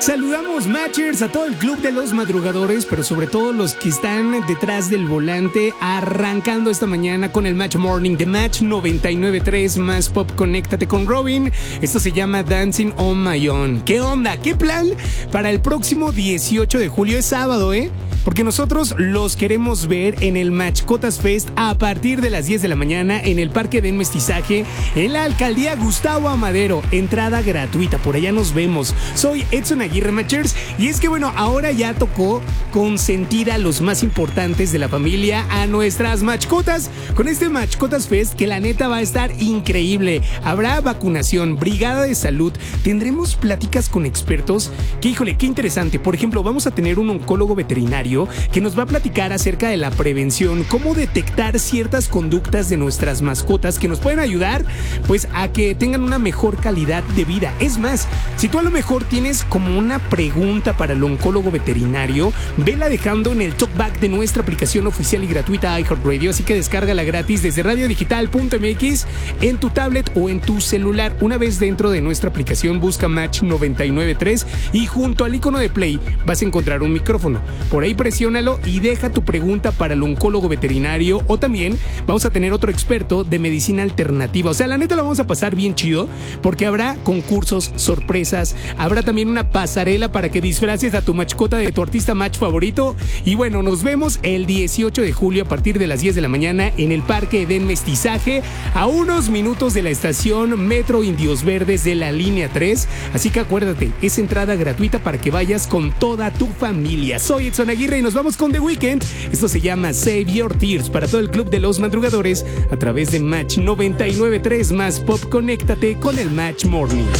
Saludamos, Matchers, a todo el club de los madrugadores, pero sobre todo los que están detrás del volante, arrancando esta mañana con el Match Morning de Match 99.3 más Pop. Conéctate con Robin. Esto se llama Dancing on My Own. ¿Qué onda? ¿Qué plan para el próximo 18 de julio? Es sábado, ¿eh? Porque nosotros los queremos ver en el Matchcotas Fest a partir de las 10 de la mañana en el Parque del Mestizaje, en la Alcaldía Gustavo Amadero. Entrada gratuita, por allá nos vemos. Soy Edson Aguirre, Matchers, y es que bueno, ahora ya tocó consentir a los más importantes de la familia, a nuestras Matchcotas, con este Matchcotas Fest que la neta va a estar increíble. Habrá vacunación, brigada de salud, tendremos pláticas con expertos, que híjole, qué interesante. Por ejemplo, vamos a tener un oncólogo veterinario que nos va a platicar acerca de la prevención, cómo detectar ciertas conductas de nuestras mascotas que nos pueden ayudar pues a que tengan una mejor calidad de vida. Es más, si tú a lo mejor tienes como una pregunta para el oncólogo veterinario, vela dejando en el talkback de nuestra aplicación oficial y gratuita iHeartRadio, así que descárgala gratis desde radiodigital.mx en tu tablet o en tu celular. Una vez dentro de nuestra aplicación, busca Match 99.3 y junto al icono de play vas a encontrar un micrófono. Por ahí presiónalo y deja tu pregunta para el oncólogo veterinario, o también vamos a tener otro experto de medicina alternativa. O sea, la neta la vamos a pasar bien chido porque habrá concursos, sorpresas, habrá también una pasarela para que disfraces a tu mascota de tu artista match favorito. Y bueno, nos vemos el 18 de julio a partir de las 10 de la mañana en el Parque del Mestizaje, a unos minutos de la estación Metro Indios Verdes de la línea 3. Así que acuérdate, es entrada gratuita para que vayas con toda tu familia. Soy Edson Aguirre y nos vamos con The Weeknd. Esto se llama Save Your Tears para todo el club de los madrugadores a través de Match 99.3 más Pop. Conéctate con el Match Morning.